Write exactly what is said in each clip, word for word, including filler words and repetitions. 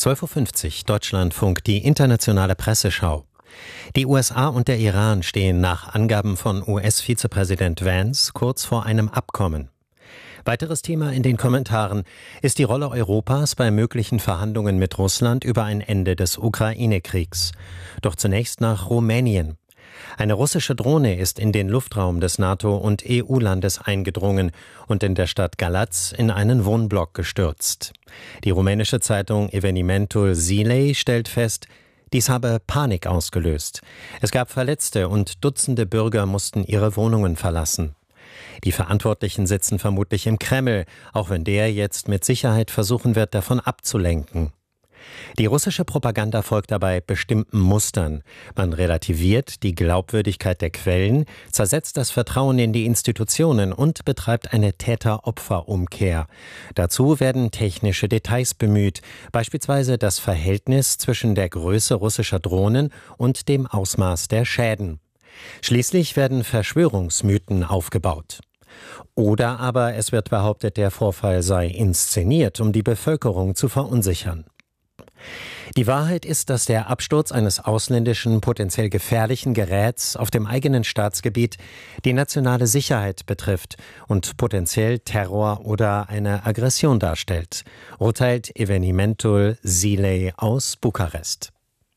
zwölf Uhr fünfzig, Deutschlandfunk, die internationale Presseschau. Die U S A und der Iran stehen nach Angaben von U S-Vizepräsident Vance kurz vor einem Abkommen. Weiteres Thema in den Kommentaren ist die Rolle Europas bei möglichen Verhandlungen mit Russland über ein Ende des Ukraine-Kriegs. Doch zunächst nach Rumänien. Eine russische Drohne ist in den Luftraum des NATO- und E U-Landes eingedrungen und in der Stadt Galați in einen Wohnblock gestürzt. Die rumänische Zeitung Evenimentul Zilei stellt fest, dies habe Panik ausgelöst. Es gab Verletzte und Dutzende Bürger mussten ihre Wohnungen verlassen. Die Verantwortlichen sitzen vermutlich im Kreml, auch wenn der jetzt mit Sicherheit versuchen wird, davon abzulenken. Die russische Propaganda folgt dabei bestimmten Mustern. Man relativiert die Glaubwürdigkeit der Quellen, zersetzt das Vertrauen in die Institutionen und betreibt eine Täter-Opfer-Umkehr. Dazu werden technische Details bemüht, beispielsweise das Verhältnis zwischen der Größe russischer Drohnen und dem Ausmaß der Schäden. Schließlich werden Verschwörungsmythen aufgebaut. Oder aber es wird behauptet, der Vorfall sei inszeniert, um die Bevölkerung zu verunsichern. Die Wahrheit ist, dass der Absturz eines ausländischen, potenziell gefährlichen Geräts auf dem eigenen Staatsgebiet die nationale Sicherheit betrifft und potenziell Terror oder eine Aggression darstellt, urteilt Evenimentul Zilei aus Bukarest.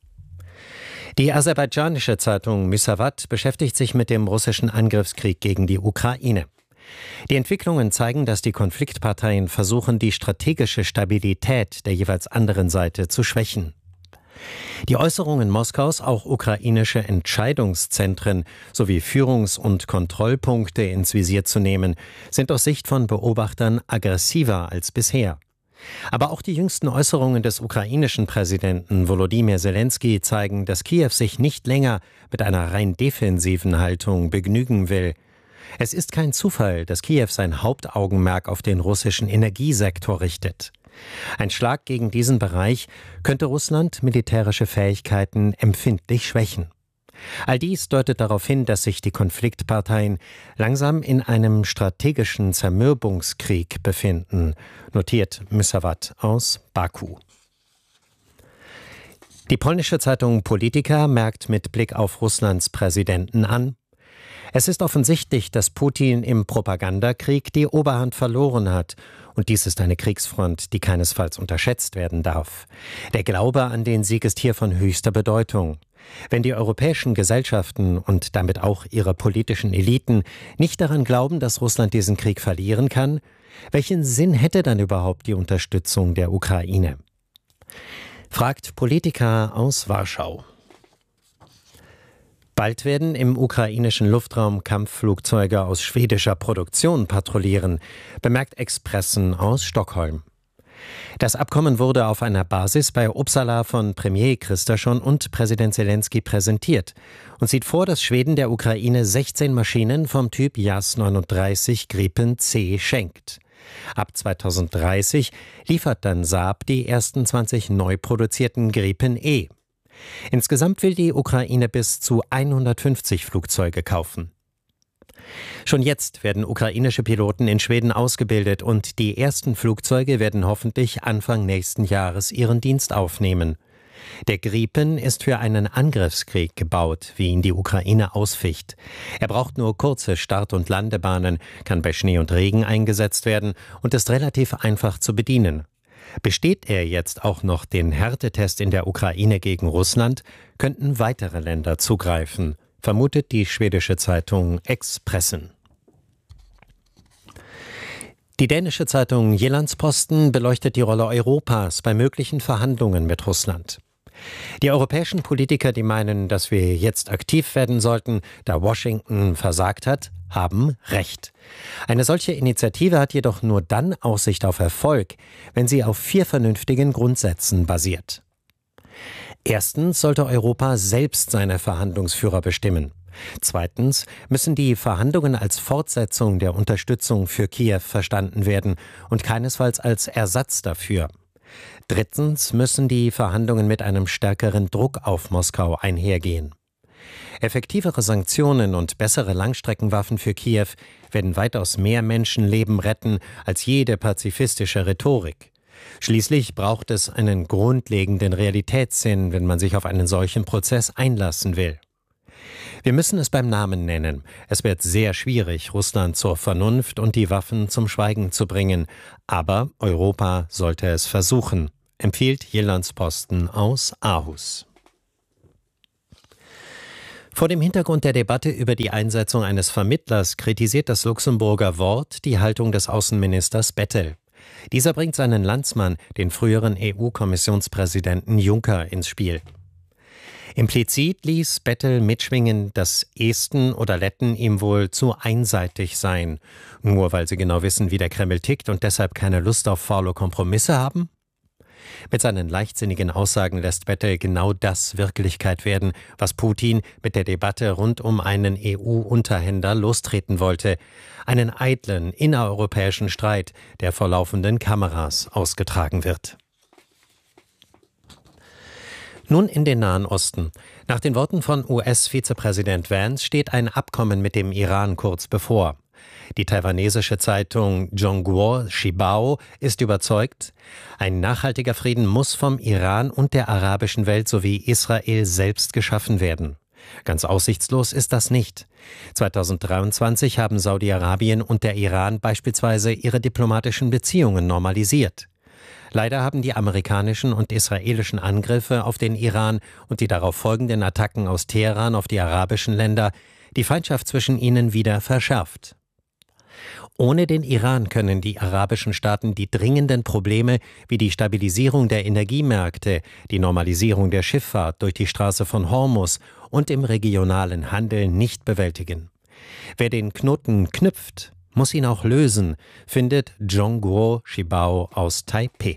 Die aserbaidschanische Zeitung Müsavat beschäftigt sich mit dem russischen Angriffskrieg gegen die Ukraine. Die Entwicklungen zeigen, dass die Konfliktparteien versuchen, die strategische Stabilität der jeweils anderen Seite zu schwächen. Die Äußerungen Moskaus, auch ukrainische Entscheidungszentren sowie Führungs- und Kontrollpunkte ins Visier zu nehmen, sind aus Sicht von Beobachtern aggressiver als bisher. Aber auch die jüngsten Äußerungen des ukrainischen Präsidenten Volodymyr Zelensky zeigen, dass Kiew sich nicht länger mit einer rein defensiven Haltung begnügen will. Es ist kein Zufall, dass Kiew sein Hauptaugenmerk auf den russischen Energiesektor richtet. Ein Schlag gegen diesen Bereich könnte Russland militärische Fähigkeiten empfindlich schwächen. All dies deutet darauf hin, dass sich die Konfliktparteien langsam in einem strategischen Zermürbungskrieg befinden, notiert Müsavat aus Baku. Die polnische Zeitung Polityka merkt mit Blick auf Russlands Präsidenten an: Es ist offensichtlich, dass Putin im Propagandakrieg die Oberhand verloren hat. Und dies ist eine Kriegsfront, die keinesfalls unterschätzt werden darf. Der Glaube an den Sieg ist hier von höchster Bedeutung. Wenn die europäischen Gesellschaften und damit auch ihre politischen Eliten nicht daran glauben, dass Russland diesen Krieg verlieren kann, welchen Sinn hätte dann überhaupt die Unterstützung der Ukraine? Fragt Polityka aus Warschau. Bald werden im ukrainischen Luftraum Kampfflugzeuge aus schwedischer Produktion patrouillieren, bemerkt Expressen aus Stockholm. Das Abkommen wurde auf einer Basis bei Uppsala von Premier Kristersson und Präsident Zelensky präsentiert und sieht vor, dass Schweden der Ukraine sechzehn Maschinen vom Typ Jas neununddreißig Gripen C schenkt. Ab zweitausenddreißig liefert dann Saab die ersten zwanzig neu produzierten Gripen E. Insgesamt will die Ukraine bis zu hundertfünfzig Flugzeuge kaufen. Schon jetzt werden ukrainische Piloten in Schweden ausgebildet und die ersten Flugzeuge werden hoffentlich Anfang nächsten Jahres ihren Dienst aufnehmen. Der Gripen ist für einen Angriffskrieg gebaut, wie ihn die Ukraine ausficht. Er braucht nur kurze Start- und Landebahnen, kann bei Schnee und Regen eingesetzt werden und ist relativ einfach zu bedienen. Besteht er jetzt auch noch den Härtetest in der Ukraine gegen Russland, könnten weitere Länder zugreifen, vermutet die schwedische Zeitung Expressen. Die dänische Zeitung Jyllands-Posten beleuchtet die Rolle Europas bei möglichen Verhandlungen mit Russland. Die europäischen Politiker, die meinen, dass wir jetzt aktiv werden sollten, da Washington versagt hat, haben recht. Eine solche Initiative hat jedoch nur dann Aussicht auf Erfolg, wenn sie auf vier vernünftigen Grundsätzen basiert. Erstens sollte Europa selbst seine Verhandlungsführer bestimmen. Zweitens müssen die Verhandlungen als Fortsetzung der Unterstützung für Kiew verstanden werden und keinesfalls als Ersatz dafür. Drittens müssen die Verhandlungen mit einem stärkeren Druck auf Moskau einhergehen. Effektivere Sanktionen und bessere Langstreckenwaffen für Kiew werden weitaus mehr Menschenleben retten als jede pazifistische Rhetorik. Schließlich braucht es einen grundlegenden Realitätssinn, wenn man sich auf einen solchen Prozess einlassen will. Wir müssen es beim Namen nennen. Es wird sehr schwierig, Russland zur Vernunft und die Waffen zum Schweigen zu bringen. Aber Europa sollte es versuchen, empfiehlt Jyllands-Posten aus Aarhus. Vor dem Hintergrund der Debatte über die Einsetzung eines Vermittlers kritisiert das Luxemburger Wort die Haltung des Außenministers Bettel. Dieser bringt seinen Landsmann, den früheren E U-Kommissionspräsidenten Juncker, ins Spiel. Implizit ließ Bettel mitschwingen, dass Esten oder Letten ihm wohl zu einseitig seien, nur weil sie genau wissen, wie der Kreml tickt und deshalb keine Lust auf faule Kompromisse haben? Mit seinen leichtsinnigen Aussagen lässt Bettel genau das Wirklichkeit werden, was Putin mit der Debatte rund um einen E U-Unterhändler lostreten wollte. Einen eitlen, innereuropäischen Streit, der vor laufenden Kameras ausgetragen wird. Nun in den Nahen Osten. Nach den Worten von U S-Vizepräsident Vance steht ein Abkommen mit dem Iran kurz bevor. Die taiwanesische Zeitung Zhongguo Shibao ist überzeugt, ein nachhaltiger Frieden muss vom Iran und der arabischen Welt sowie Israel selbst geschaffen werden. Ganz aussichtslos ist das nicht. zweitausenddreiundzwanzig haben Saudi-Arabien und der Iran beispielsweise ihre diplomatischen Beziehungen normalisiert. Leider haben die amerikanischen und israelischen Angriffe auf den Iran und die darauf folgenden Attacken aus Teheran auf die arabischen Länder die Feindschaft zwischen ihnen wieder verschärft. Ohne den Iran können die arabischen Staaten die dringenden Probleme wie die Stabilisierung der Energiemärkte, die Normalisierung der Schifffahrt durch die Straße von Hormuz und im regionalen Handel nicht bewältigen. Wer den Knoten knüpft, muss ihn auch lösen, findet Zhongguo Shibao aus Taipeh.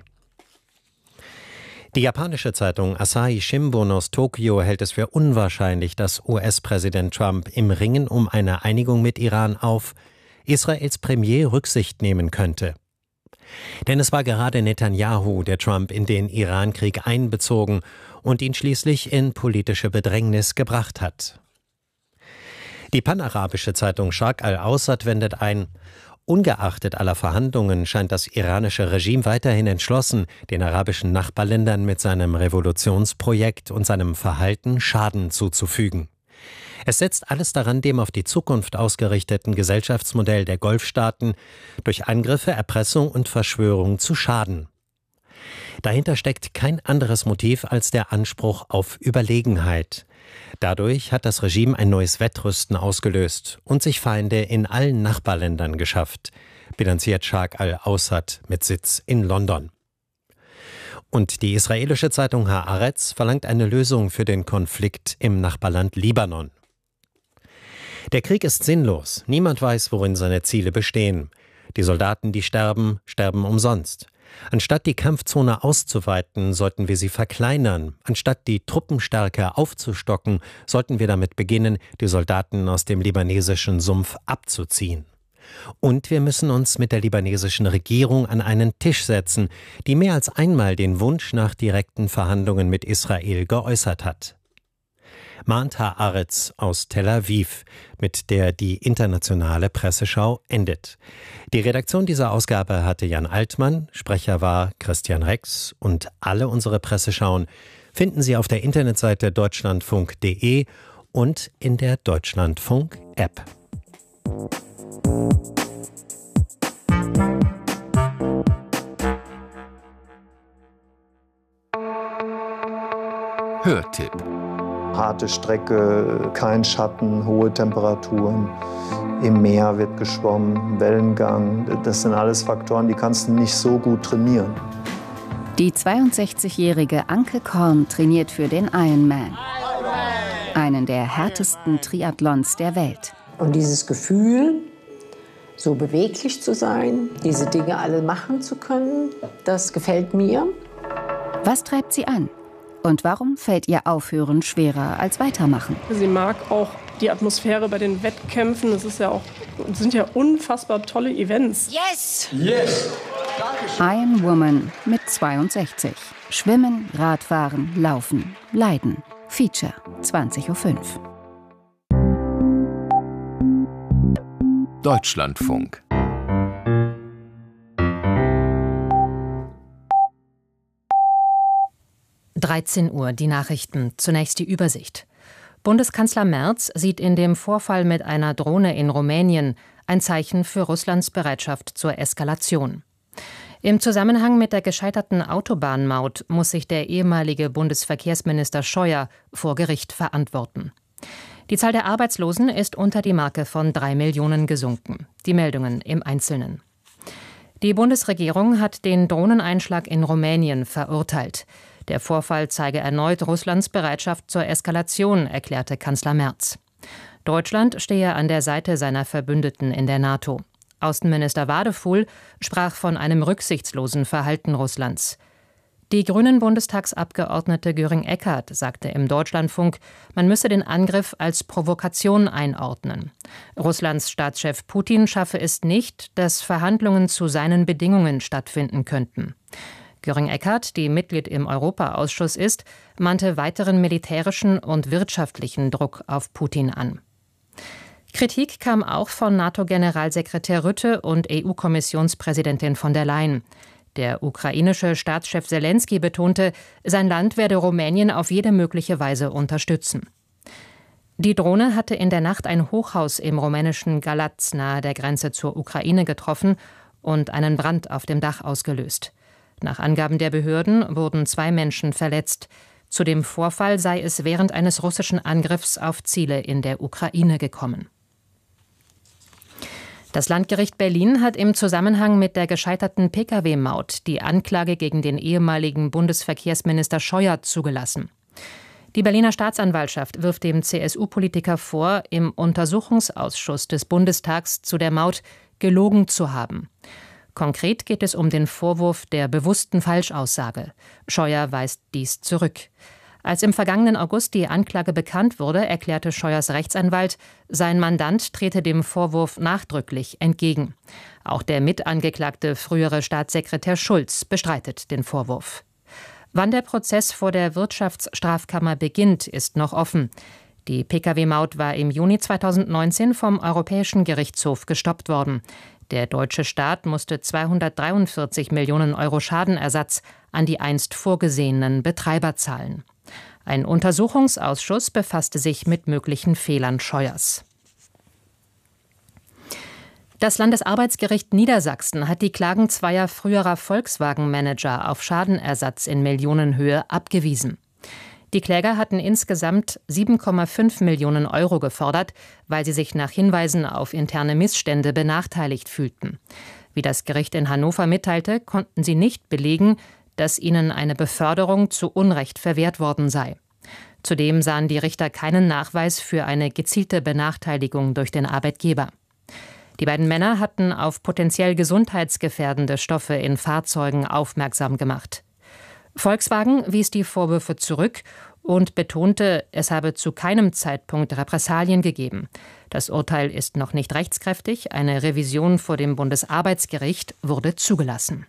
Die japanische Zeitung Asahi Shimbun aus Tokio hält es für unwahrscheinlich, dass U S-Präsident Trump im Ringen um eine Einigung mit Iran auf Israels Premier Rücksicht nehmen könnte. Denn es war gerade Netanyahu, der Trump in den Iran-Krieg einbezogen und ihn schließlich in politische Bedrängnis gebracht hat. Die panarabische Zeitung Sharq al-Awsat wendet ein: Ungeachtet aller Verhandlungen scheint das iranische Regime weiterhin entschlossen, den arabischen Nachbarländern mit seinem Revolutionsprojekt und seinem Verhalten Schaden zuzufügen. Es setzt alles daran, dem auf die Zukunft ausgerichteten Gesellschaftsmodell der Golfstaaten durch Angriffe, Erpressung und Verschwörung zu schaden. Dahinter steckt kein anderes Motiv als der Anspruch auf Überlegenheit. Dadurch hat das Regime ein neues Wettrüsten ausgelöst und sich Feinde in allen Nachbarländern geschafft, bilanziert Sharq al-Awsat mit Sitz in London. Und die israelische Zeitung Haaretz verlangt eine Lösung für den Konflikt im Nachbarland Libanon. Der Krieg ist sinnlos. Niemand weiß, worin seine Ziele bestehen. Die Soldaten, die sterben, sterben umsonst. Anstatt die Kampfzone auszuweiten, sollten wir sie verkleinern. Anstatt die Truppenstärke aufzustocken, sollten wir damit beginnen, die Soldaten aus dem libanesischen Sumpf abzuziehen. Und wir müssen uns mit der libanesischen Regierung an einen Tisch setzen, die mehr als einmal den Wunsch nach direkten Verhandlungen mit Israel geäußert hat. Mahnt Haaretz aus Tel Aviv, mit der die internationale Presseschau endet. Die Redaktion dieser Ausgabe hatte Jan Altmann, Sprecher war Christian Rex und alle unsere Presseschauen finden Sie auf der Internetseite deutschlandfunk punkt de und in der Deutschlandfunk-App. Hörtipp. Harte Strecke, kein Schatten, hohe Temperaturen. Im Meer wird geschwommen, Wellengang. Das sind alles Faktoren, die kannst du nicht so gut trainieren. Die zweiundsechzigjährige Anke Korn trainiert für den Ironman. Einen der härtesten Triathlons der Welt. Und dieses Gefühl, so beweglich zu sein, diese Dinge alle machen zu können, das gefällt mir. Was treibt sie an? Und warum fällt ihr Aufhören schwerer als Weitermachen? Sie mag auch die Atmosphäre bei den Wettkämpfen. Das ist ja auch, das sind ja unfassbar tolle Events. Yes! Yes! Iron Woman mit zweiundsechzig. Schwimmen, Radfahren, Laufen, Leiden. Feature, zwanzig Uhr fünf. Deutschlandfunk. dreizehn Uhr, die Nachrichten. Zunächst die Übersicht. Bundeskanzler Merz sieht in dem Vorfall mit einer Drohne in Rumänien ein Zeichen für Russlands Bereitschaft zur Eskalation. Im Zusammenhang mit der gescheiterten Autobahnmaut muss sich der ehemalige Bundesverkehrsminister Scheuer vor Gericht verantworten. Die Zahl der Arbeitslosen ist unter die Marke von drei Millionen gesunken. Die Meldungen im Einzelnen. Die Bundesregierung hat den Drohneneinschlag in Rumänien verurteilt. Der Vorfall zeige erneut Russlands Bereitschaft zur Eskalation, erklärte Kanzler Merz. Deutschland stehe an der Seite seiner Verbündeten in der NATO. Außenminister Wadefuhl sprach von einem rücksichtslosen Verhalten Russlands. Die Grünen-Bundestagsabgeordnete Göring-Eckardt sagte im Deutschlandfunk, man müsse den Angriff als Provokation einordnen. Russlands Staatschef Putin schaffe es nicht, dass Verhandlungen zu seinen Bedingungen stattfinden könnten. Göring-Eckardt, die Mitglied im Europaausschuss ist, mahnte weiteren militärischen und wirtschaftlichen Druck auf Putin an. Kritik kam auch von NATO-Generalsekretär Rutte und E U-Kommissionspräsidentin von der Leyen. Der ukrainische Staatschef Selenskyj betonte, sein Land werde Rumänien auf jede mögliche Weise unterstützen. Die Drohne hatte in der Nacht ein Hochhaus im rumänischen Galați nahe der Grenze zur Ukraine getroffen und einen Brand auf dem Dach ausgelöst. Nach Angaben der Behörden wurden zwei Menschen verletzt. Zu dem Vorfall sei es während eines russischen Angriffs auf Ziele in der Ukraine gekommen. Das Landgericht Berlin hat im Zusammenhang mit der gescheiterten Pkw-Maut die Anklage gegen den ehemaligen Bundesverkehrsminister Scheuer zugelassen. Die Berliner Staatsanwaltschaft wirft dem C S U-Politiker vor, im Untersuchungsausschuss des Bundestags zu der Maut gelogen zu haben. Konkret geht es um den Vorwurf der bewussten Falschaussage. Scheuer weist dies zurück. Als im vergangenen August die Anklage bekannt wurde, erklärte Scheuers Rechtsanwalt, sein Mandant trete dem Vorwurf nachdrücklich entgegen. Auch der Mitangeklagte frühere Staatssekretär Schulz bestreitet den Vorwurf. Wann der Prozess vor der Wirtschaftsstrafkammer beginnt, ist noch offen. Die Pkw-Maut war im Juni zweitausendneunzehn vom Europäischen Gerichtshof gestoppt worden. Der deutsche Staat musste zweihundertdreiundvierzig Millionen Euro Schadenersatz an die einst vorgesehenen Betreiber zahlen. Ein Untersuchungsausschuss befasste sich mit möglichen Fehlern Scheuers. Das Landesarbeitsgericht Niedersachsen hat die Klagen zweier früherer Volkswagen-Manager auf Schadenersatz in Millionenhöhe abgewiesen. Die Kläger hatten insgesamt sieben Komma fünf Millionen Euro gefordert, weil sie sich nach Hinweisen auf interne Missstände benachteiligt fühlten. Wie das Gericht in Hannover mitteilte, konnten sie nicht belegen, dass ihnen eine Beförderung zu Unrecht verwehrt worden sei. Zudem sahen die Richter keinen Nachweis für eine gezielte Benachteiligung durch den Arbeitgeber. Die beiden Männer hatten auf potenziell gesundheitsgefährdende Stoffe in Fahrzeugen aufmerksam gemacht. Volkswagen wies die Vorwürfe zurück und betonte, es habe zu keinem Zeitpunkt Repressalien gegeben. Das Urteil ist noch nicht rechtskräftig. Eine Revision vor dem Bundesarbeitsgericht wurde zugelassen.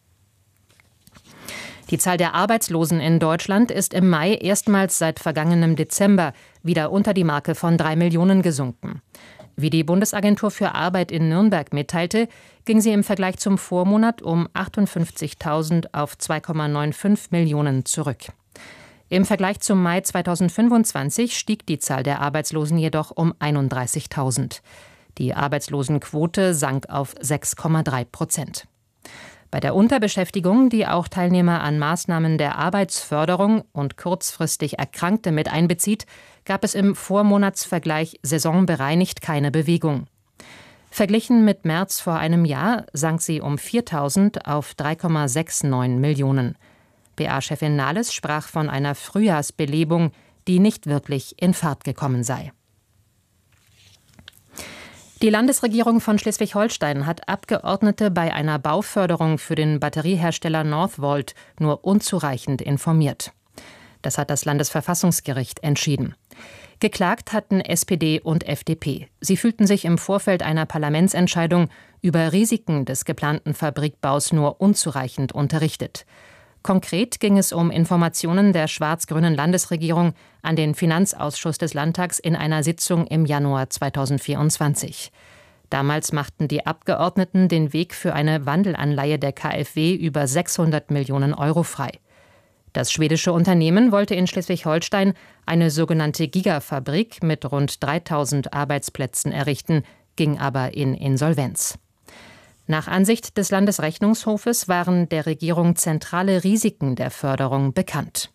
Die Zahl der Arbeitslosen in Deutschland ist im Mai erstmals seit vergangenem Dezember wieder unter die Marke von drei Millionen gesunken. Wie die Bundesagentur für Arbeit in Nürnberg mitteilte, ging sie im Vergleich zum Vormonat um achtundfünfzigtausend auf zwei Komma fünfundneunzig Millionen zurück. Im Vergleich zum Mai zweitausendfünfundzwanzig stieg die Zahl der Arbeitslosen jedoch um einunddreißigtausend. Die Arbeitslosenquote sank auf sechs Komma drei Prozent. Bei der Unterbeschäftigung, die auch Teilnehmer an Maßnahmen der Arbeitsförderung und kurzfristig Erkrankte mit einbezieht, gab es im Vormonatsvergleich saisonbereinigt keine Bewegung. Verglichen mit März vor einem Jahr sank sie um viertausend auf drei Komma neunundsechzig Millionen. B A-Chefin Nahles sprach von einer Frühjahrsbelebung, die nicht wirklich in Fahrt gekommen sei. Die Landesregierung von Schleswig-Holstein hat Abgeordnete bei einer Bauförderung für den Batteriehersteller Northvolt nur unzureichend informiert. Das hat das Landesverfassungsgericht entschieden. Geklagt hatten S P D und F D P. Sie fühlten sich im Vorfeld einer Parlamentsentscheidung über Risiken des geplanten Fabrikbaus nur unzureichend unterrichtet. Konkret ging es um Informationen der schwarz-grünen Landesregierung an den Finanzausschuss des Landtags in einer Sitzung im Januar zweitausendvierundzwanzig. Damals machten die Abgeordneten den Weg für eine Wandelanleihe der KfW über sechshundert Millionen Euro frei. Das schwedische Unternehmen wollte in Schleswig-Holstein eine sogenannte Gigafabrik mit rund dreitausend Arbeitsplätzen errichten, ging aber in Insolvenz. Nach Ansicht des Landesrechnungshofes waren der Regierung zentrale Risiken der Förderung bekannt.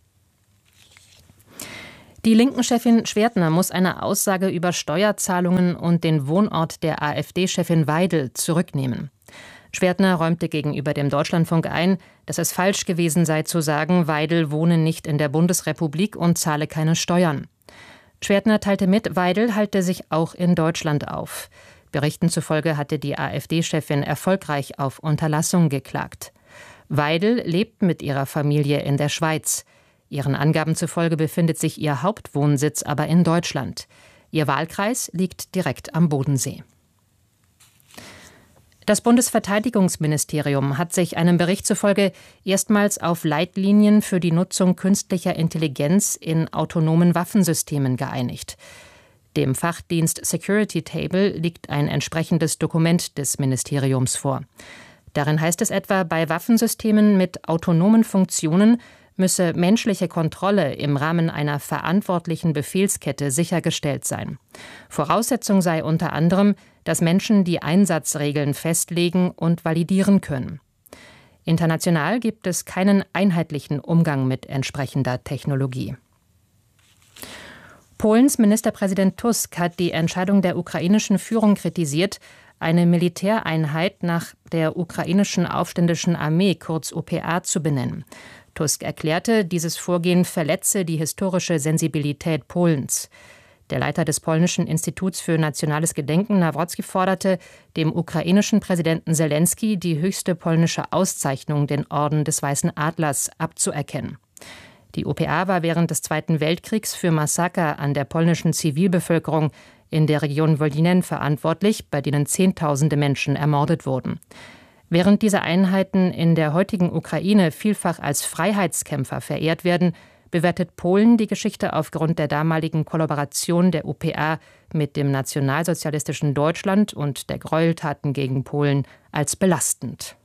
Die Linken-Chefin Schwertner muss eine Aussage über Steuerzahlungen und den Wohnort der AfD-Chefin Weidel zurücknehmen. Schwertner räumte gegenüber dem Deutschlandfunk ein, dass es falsch gewesen sei zu sagen, Weidel wohne nicht in der Bundesrepublik und zahle keine Steuern. Schwertner teilte mit, Weidel halte sich auch in Deutschland auf. Berichten zufolge hatte die AfD-Chefin erfolgreich auf Unterlassung geklagt. Weidel lebt mit ihrer Familie in der Schweiz. Ihren Angaben zufolge befindet sich ihr Hauptwohnsitz aber in Deutschland. Ihr Wahlkreis liegt direkt am Bodensee. Das Bundesverteidigungsministerium hat sich einem Bericht zufolge erstmals auf Leitlinien für die Nutzung künstlicher Intelligenz in autonomen Waffensystemen geeinigt. Dem Fachdienst Security Table liegt ein entsprechendes Dokument des Ministeriums vor. Darin heißt es etwa, bei Waffensystemen mit autonomen Funktionen müsse menschliche Kontrolle im Rahmen einer verantwortlichen Befehlskette sichergestellt sein. Voraussetzung sei unter anderem, dass Menschen die Einsatzregeln festlegen und validieren können. International gibt es keinen einheitlichen Umgang mit entsprechender Technologie. Polens Ministerpräsident Tusk hat die Entscheidung der ukrainischen Führung kritisiert, eine Militäreinheit nach der ukrainischen Aufständischen Armee, kurz U P A, zu benennen. Tusk erklärte, dieses Vorgehen verletze die historische Sensibilität Polens. Der Leiter des polnischen Instituts für nationales Gedenken, Nawrocki, forderte, dem ukrainischen Präsidenten Selenskyj die höchste polnische Auszeichnung, den Orden des Weißen Adlers, abzuerkennen. Die U P A war während des Zweiten Weltkriegs für Massaker an der polnischen Zivilbevölkerung in der Region Wolynin verantwortlich, bei denen Zehntausende Menschen ermordet wurden. Während diese Einheiten in der heutigen Ukraine vielfach als Freiheitskämpfer verehrt werden, bewertet Polen die Geschichte aufgrund der damaligen Kollaboration der U P A mit dem nationalsozialistischen Deutschland und der Gräueltaten gegen Polen als belastend.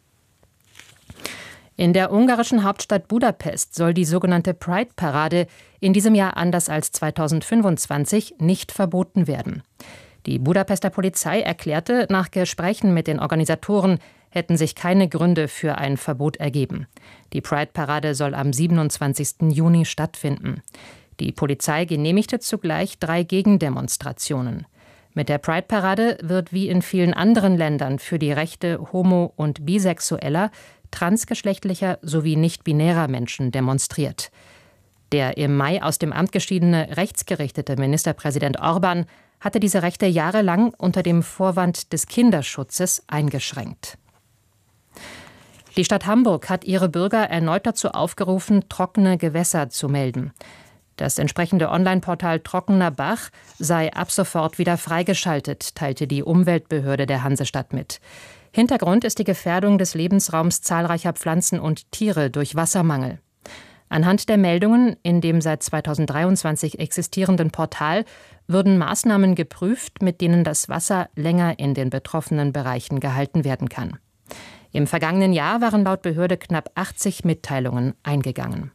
In der ungarischen Hauptstadt Budapest soll die sogenannte Pride-Parade in diesem Jahr anders als zweitausendfünfundzwanzig nicht verboten werden. Die Budapester Polizei erklärte, nach Gesprächen mit den Organisatoren hätten sich keine Gründe für ein Verbot ergeben. Die Pride-Parade soll am siebenundzwanzigsten Juni stattfinden. Die Polizei genehmigte zugleich drei Gegendemonstrationen. Mit der Pride-Parade wird wie in vielen anderen Ländern für die Rechte homo- und bisexueller, transgeschlechtlicher sowie nicht-binärer Menschen demonstriert. Der im Mai aus dem Amt geschiedene rechtsgerichtete Ministerpräsident Orbán hatte diese Rechte jahrelang unter dem Vorwand des Kinderschutzes eingeschränkt. Die Stadt Hamburg hat ihre Bürger erneut dazu aufgerufen, trockene Gewässer zu melden. Das entsprechende Online-Portal Trockener Bach sei ab sofort wieder freigeschaltet, teilte die Umweltbehörde der Hansestadt mit. Hintergrund ist die Gefährdung des Lebensraums zahlreicher Pflanzen und Tiere durch Wassermangel. Anhand der Meldungen in dem seit zweitausenddreiundzwanzig existierenden Portal würden Maßnahmen geprüft, mit denen das Wasser länger in den betroffenen Bereichen gehalten werden kann. Im vergangenen Jahr waren laut Behörde knapp achtzig Mitteilungen eingegangen.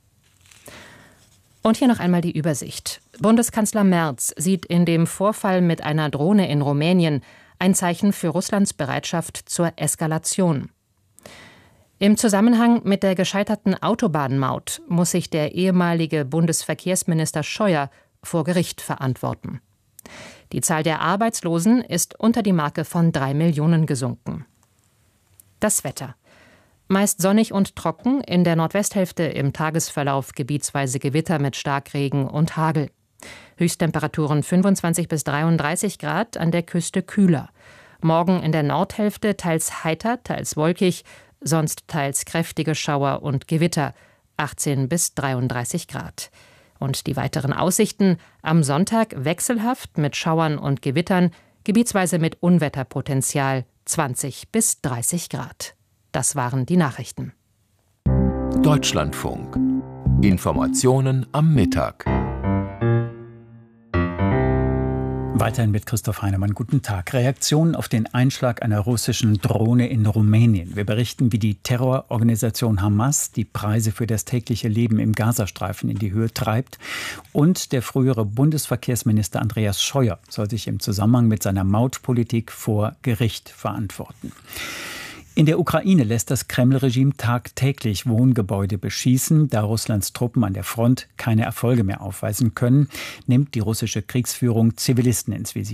Und hier noch einmal die Übersicht. Bundeskanzler Merz sieht in dem Vorfall mit einer Drohne in Rumänien ein Zeichen für Russlands Bereitschaft zur Eskalation. Im Zusammenhang mit der gescheiterten Autobahnmaut muss sich der ehemalige Bundesverkehrsminister Scheuer vor Gericht verantworten. Die Zahl der Arbeitslosen ist unter die Marke von drei Millionen gesunken. Das Wetter. Meist sonnig und trocken, in der Nordwesthälfte im Tagesverlauf gebietsweise Gewitter mit Starkregen und Hagel. Höchsttemperaturen fünfundzwanzig bis dreiunddreißig Grad, an der Küste kühler. Morgen in der Nordhälfte teils heiter, teils wolkig, sonst teils kräftige Schauer und Gewitter, achtzehn bis dreiunddreißig Grad. Und die weiteren Aussichten: am Sonntag wechselhaft mit Schauern und Gewittern, gebietsweise mit Unwetterpotenzial, zwanzig bis dreißig Grad. Das waren die Nachrichten. Deutschlandfunk. Informationen am Mittag. Weiterhin mit Christoph Heinemann. Guten Tag. Reaktionen auf den Einschlag einer russischen Drohne in Rumänien. Wir berichten, wie die Terrororganisation Hamas die Preise für das tägliche Leben im Gazastreifen in die Höhe treibt. Und der frühere Bundesverkehrsminister Andreas Scheuer soll sich im Zusammenhang mit seiner Mautpolitik vor Gericht verantworten. In der Ukraine lässt das Kreml-Regime tagtäglich Wohngebäude beschießen. Da Russlands Truppen an der Front keine Erfolge mehr aufweisen können, nimmt die russische Kriegsführung Zivilisten ins Visier.